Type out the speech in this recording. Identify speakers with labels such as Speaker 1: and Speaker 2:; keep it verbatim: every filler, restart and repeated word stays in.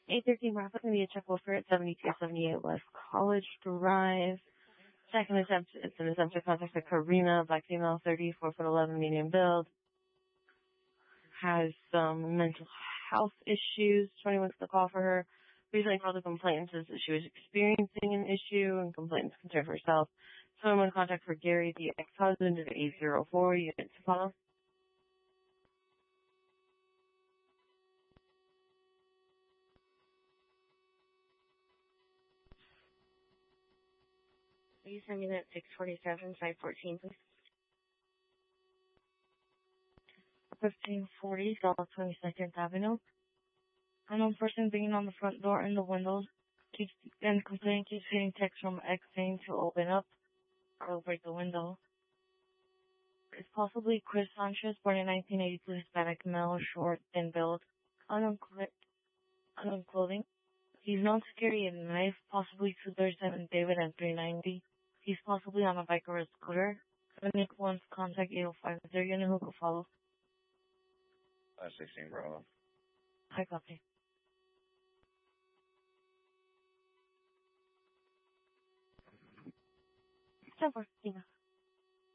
Speaker 1: eight thirteen Bravo, going to be a check welfare at seventy-two seventy-eight West College Drive. Second attempt, it's an attempt to contact a Karina, black female, thirty, four foot eleven, medium build. Has some mental health issues. twenty-one to the call for her. Recently called a complaint and says that she was experiencing an issue and complaint is concerned for herself. Someone contact for Gary, the ex-husband of eight zero four, unit to follow. Please send me that six forty-seven, five fourteen, please. fifteen forty, South twenty-second Avenue. Unknown person banging on the front door and the windows. Keeps, and complaint keeps getting text from ex saying to open up or break the window. It's possibly Chris Sanchez, born in nineteen eighty-two, Hispanic male, short, thin build, unknown, unknown clothing. He's known to carry a knife, possibly two thirty-seven David and three ninety. He's possibly on a bike or a scooter. Nick wants contact eight oh five. Is there a unit who could follow?
Speaker 2: Uh, sixteen Bravo.
Speaker 1: Hi, copy. ten four, Tina.